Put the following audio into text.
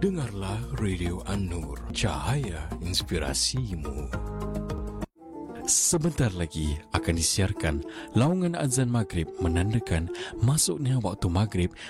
Dengarlah Radio An-Nur, cahaya inspirasimu. Sebentar lagi akan disiarkan laungan azan maghrib menandakan masuknya waktu maghrib